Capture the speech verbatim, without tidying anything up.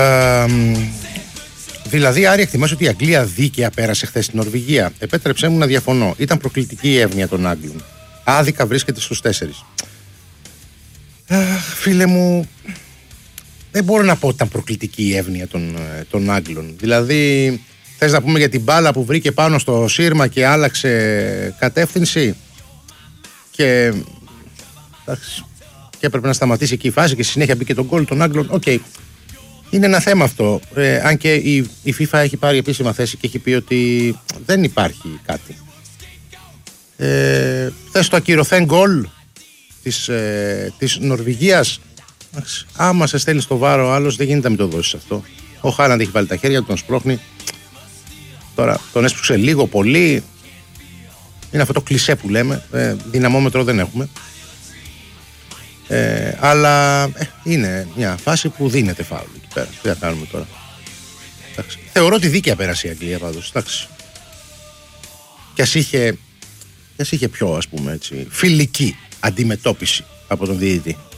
Ε, δηλαδή, Άρη, εκτιμάς ότι η Αγγλία δίκαια πέρασε χθες στην Νορβηγία? Επέτρεψέ μου να διαφωνώ. Ήταν προκλητική η εύνοια των Άγγλων. Άδικα βρίσκεται στους τέσσερις. Αχ, φίλε μου, δεν μπορώ να πω ότι ήταν προκλητική η εύνοια των, των Άγγλων. Δηλαδή, θες να πούμε για την μπάλα που βρήκε πάνω στο σύρμα και άλλαξε κατεύθυνση και, εντάξει, και έπρεπε να σταματήσει εκεί η φάση και στη συνέχεια μπήκε τον γκολ των Άγγλων. Οκ. Okay. Είναι ένα θέμα αυτό. Ε, αν και η, η FIFA έχει πάρει επίσημα θέση και έχει πει ότι δεν υπάρχει κάτι. Ε, θες το ακυρωθέν γκολ της, ε, της Νορβηγίας. Άμα σε στέλνει στο βάρο ο άλλος, δεν γίνεται να μην το δώσεις αυτό. Ο Χάλαντ έχει βάλει τα χέρια του, τον σπρώχνει. Τώρα τον έσπρωξε λίγο πολύ. Είναι αυτό το κλισέ που λέμε. Ε, δυναμόμετρο δεν έχουμε. Ε, αλλά ε, είναι μια φάση που δίνεται φάουλ εκεί πέρα. Τι θα κάνουμε τώρα? Εντάξει. Θεωρώ ότι δίκαια πέρασε η Αγγλία πάντως. Εντάξει. Και ας είχε, και ας είχε πιο, ας πούμε, έτσι, φιλική αντιμετώπιση από τον διαιτητή.